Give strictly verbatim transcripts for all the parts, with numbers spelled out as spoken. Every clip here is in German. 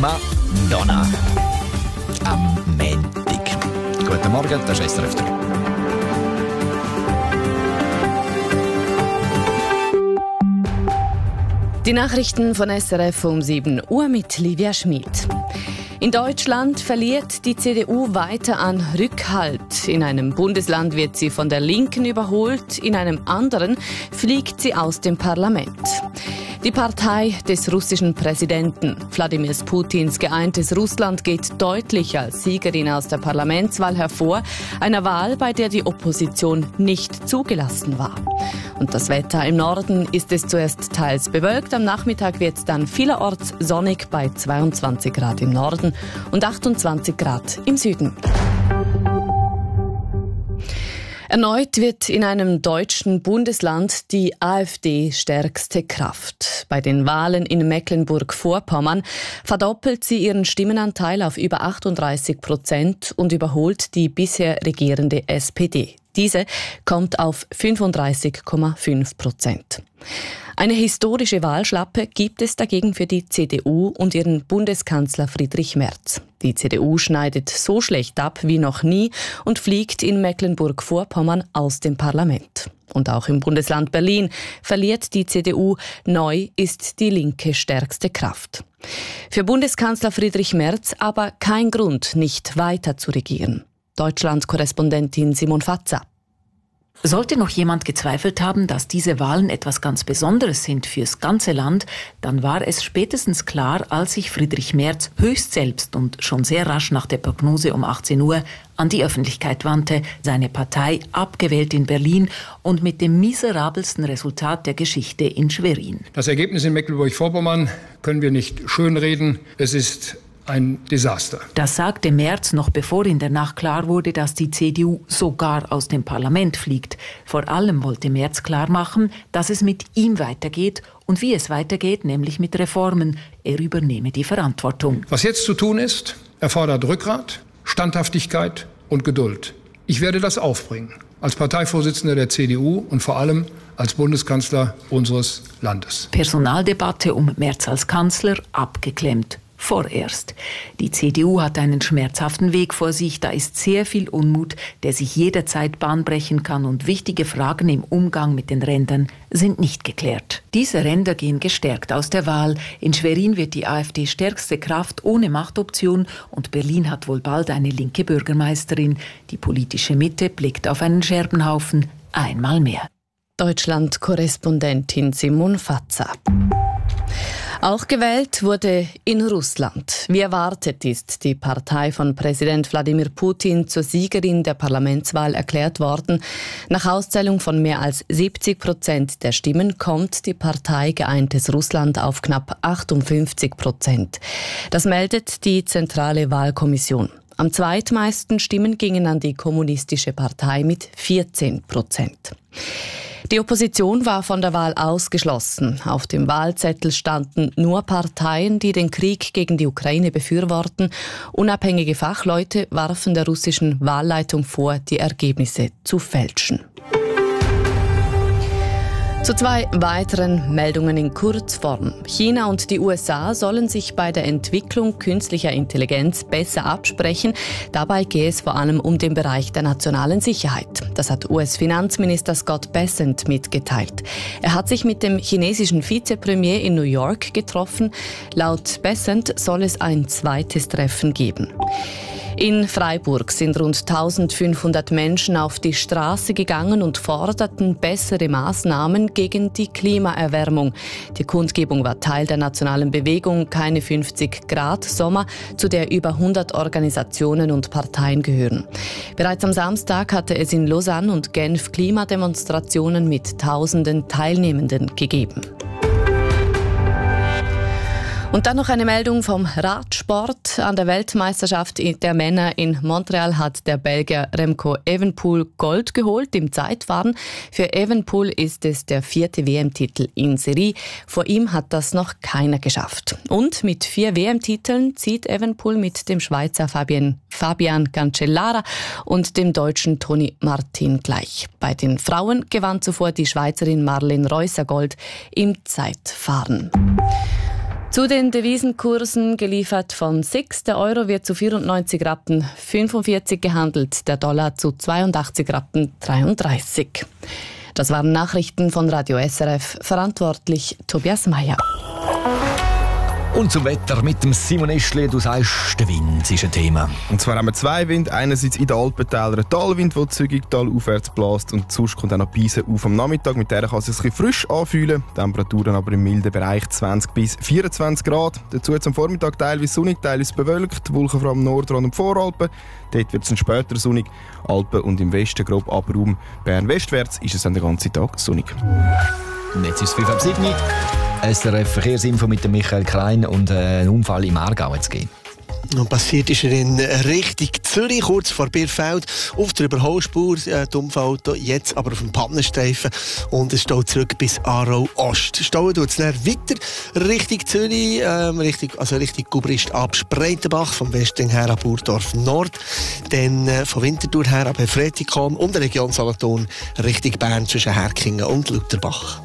Madonna. Am Montag. Guten Morgen, das ist S R F drei. Die Nachrichten von S R F um sieben Uhr mit Livia Schmid. In Deutschland verliert die C D U weiter an Rückhalt. In einem Bundesland wird sie von der Linken überholt, in einem anderen fliegt sie aus dem Parlament. Die Partei des russischen Präsidenten Wladimir Putins geeintes Russland geht deutlich als Siegerin aus der Parlamentswahl hervor, einer Wahl, bei der die Opposition nicht zugelassen war. Und das Wetter im Norden ist es zuerst teils bewölkt, am Nachmittag wird es dann vielerorts sonnig bei zweiundzwanzig Grad im Norden und achtundzwanzig Grad im Süden. Erneut wird in einem deutschen Bundesland die AfD stärkste Kraft. Bei den Wahlen in Mecklenburg-Vorpommern verdoppelt sie ihren Stimmenanteil auf über achtunddreißig Prozent und überholt die bisher regierende S P D. Diese kommt auf fünfunddreißig Komma fünf Prozent. Eine historische Wahlschlappe gibt es dagegen für die C D U und ihren Bundeskanzler Friedrich Merz. Die C D U schneidet so schlecht ab wie noch nie und fliegt in Mecklenburg-Vorpommern aus dem Parlament. Und auch im Bundesland Berlin verliert die C D U. Neu ist die Linke stärkste Kraft. Für Bundeskanzler Friedrich Merz aber kein Grund, nicht weiter zu regieren. Deutschland-Korrespondentin Simon Fatza. Sollte noch jemand gezweifelt haben, dass diese Wahlen etwas ganz Besonderes sind fürs ganze Land, dann war es spätestens klar, als sich Friedrich Merz höchst selbst und schon sehr rasch nach der Prognose um achtzehn Uhr an die Öffentlichkeit wandte, seine Partei abgewählt in Berlin und mit dem miserabelsten Resultat der Geschichte in Schwerin. Das Ergebnis in Mecklenburg-Vorpommern können wir nicht schönreden. Es ist ein Desaster. Das sagte Merz noch bevor in der Nacht klar wurde, dass die C D U sogar aus dem Parlament fliegt. Vor allem wollte Merz klarmachen, dass es mit ihm weitergeht und wie es weitergeht, nämlich mit Reformen. Er übernehme die Verantwortung. Was jetzt zu tun ist, erfordert Rückgrat, Standhaftigkeit und Geduld. Ich werde das aufbringen, als Parteivorsitzender der C D U und vor allem als Bundeskanzler unseres Landes. Personaldebatte um Merz als Kanzler abgeklemmt. Vorerst. Die C D U hat einen schmerzhaften Weg vor sich. Da ist sehr viel Unmut, der sich jederzeit Bahn brechen kann. Und wichtige Fragen im Umgang mit den Rändern sind nicht geklärt. Diese Ränder gehen gestärkt aus der Wahl. In Schwerin wird die AfD stärkste Kraft ohne Machtoption. Und Berlin hat wohl bald eine linke Bürgermeisterin. Die politische Mitte blickt auf einen Scherbenhaufen. Einmal mehr. Deutschland-Korrespondentin Simon Fatza. Auch gewählt wurde in Russland. Wie erwartet ist die Partei von Präsident Wladimir Putin zur Siegerin der Parlamentswahl erklärt worden. Nach Auszählung von mehr als siebzig Prozent der Stimmen kommt die Partei Geeintes Russland auf knapp achtundfünfzig Prozent. Das meldet die Zentrale Wahlkommission. Am zweitmeisten Stimmen gingen an die Kommunistische Partei mit vierzehn Prozent. Die Opposition war von der Wahl ausgeschlossen. Auf dem Wahlzettel standen nur Parteien, die den Krieg gegen die Ukraine befürworten. Unabhängige Fachleute warfen der russischen Wahlleitung vor, die Ergebnisse zu fälschen. Zu zwei weiteren Meldungen in Kurzform. China und die U S A sollen sich bei der Entwicklung künstlicher Intelligenz besser absprechen. Dabei gehe es vor allem um den Bereich der nationalen Sicherheit. Das hat U S-Finanzminister Scott Bessent mitgeteilt. Er hat sich mit dem chinesischen Vizepremier in New York getroffen. Laut Bessent soll es ein zweites Treffen geben. In Freiburg sind rund eintausendfünfhundert Menschen auf die Straße gegangen und forderten bessere Maßnahmen gegen die Klimaerwärmung. Die Kundgebung war Teil der nationalen Bewegung Keine fünfzig Grad Sommer, zu der über hundert Organisationen und Parteien gehören. Bereits am Samstag hatte es in Lausanne und Genf Klimademonstrationen mit tausenden Teilnehmenden gegeben. Und dann noch eine Meldung vom Radsport. An der Weltmeisterschaft der Männer in Montreal hat der Belgier Remco Evenepoel Gold geholt im Zeitfahren. Für Evenepoel ist es der vierte W M-Titel in Serie. Vor ihm hat das noch keiner geschafft. Und mit vier W M-Titeln zieht Evenepoel mit dem Schweizer Fabian, Fabian Cancellara und dem deutschen Toni Martin gleich. Bei den Frauen gewann zuvor die Schweizerin Marlene Reusser Gold im Zeitfahren. Zu den Devisenkursen geliefert von sechs. Der Euro wird zu vierundneunzig Rappen fünfundvierzig gehandelt, der Dollar zu zweiundachtzig Rappen dreiunddreißig. Das waren Nachrichten von Radio S R F, verantwortlich Tobias Meyer. Und zum Wetter mit dem Simon Eschle. Du sagst, der Wind ist ein Thema. Und zwar haben wir zwei Winde. Einerseits in den Alpentälern ein Talwind, der zügig talaufwärts bläst. Und sonst kommt auch noch Beise auf am Nachmittag. Mit der kann es sich ein bisschen frisch anfühlen. Temperaturen aber im milden Bereich zwanzig bis vierundzwanzig Grad. Dazu jetzt am Vormittag teilweise sonnig, teilweise bewölkt. Wolken vor allem im Nordrand und Voralpen. Dort wird es dann später sonnig. Alpen und im Westen grob Abraum. Bern westwärts ist es dann den ganzen Tag sonnig. Und jetzt ist es fünf ab sieben. S R F Verkehrsinfo mit dem Michael Klein und äh, ein Unfall im Aargau jetzt gegeben. Und passiert ist er in Richtung Zürich, kurz vor Bierfeld, auf der Überholspur, äh, das Unfallauto, jetzt aber auf dem Pannenstreifen und es steht zurück bis Aarau Ost. Stauen tut es dann weiter Richtung Zürich, ähm, Richtung, also Richtung Gubrist ab Spreitenbach, vom Westen her ab Burdorf Nord, dann äh, von Winterthur her ab Fretikon und der Region Solothurn Richtung Bern zwischen Herkingen und Lutherbach.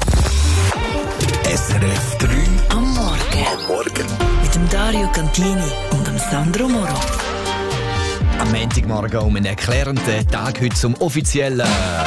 S R F drei am Morgen. Am Morgen. Mit dem Dario Cantini und dem Sandro Moro. Am Montagmorgen um einen erklärenden Tag heute zum offiziellen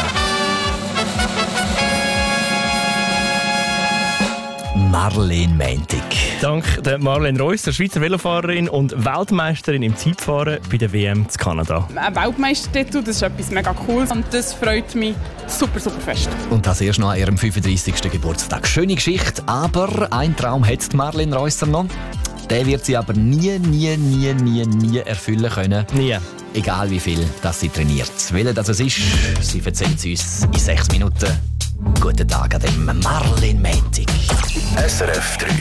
Marlene Montag. Dank der Marlene Reuss, der Schweizer Velofahrerin und Weltmeisterin im Zeitfahren bei der W M in Kanada. Ein Weltmeistertitel, das ist etwas mega Cooles und das freut mich super, super fest. Und das erst noch an ihrem fünfunddreißigsten Geburtstag. Schöne Geschichte, aber ein Traum hat Marlene Reusser noch. Den wird sie aber nie, nie, nie, nie, nie erfüllen können. Nie. Egal wie viel das sie trainiert. Welches das es ist, sie erzählt es uns in sechs Minuten. Guten Tag an dem Marlene Montag. S R F drei